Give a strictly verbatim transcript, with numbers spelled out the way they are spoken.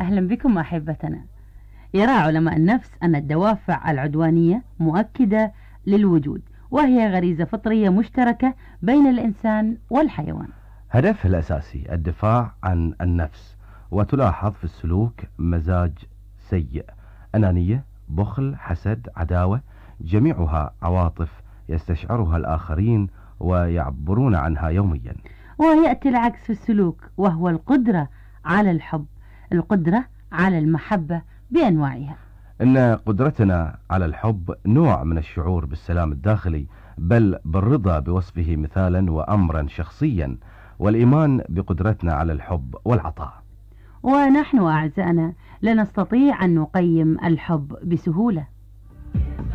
أهلا بكم أحبتنا. يرى علماء النفس أن الدوافع العدوانية مؤكدة للوجود، وهي غريزة فطرية مشتركة بين الإنسان والحيوان. هدفها الأساسي الدفاع عن النفس، وتلاحظ في السلوك مزاج سيء، أنانية، بخل، حسد، عداوة، جميعها عواطف يستشعرها الآخرين ويعبرون عنها يوميا. ويأتي العكس في السلوك، وهو القدرة على الحب، القدرة على المحبة بأنواعها. إن قدرتنا على الحب نوع من الشعور بالسلام الداخلي، بل بالرضا بوصفه مثالا وأمرا شخصيا، والإيمان بقدرتنا على الحب والعطاء. ونحن أعزائنا لا نستطيع أن نقيم الحب بسهولة.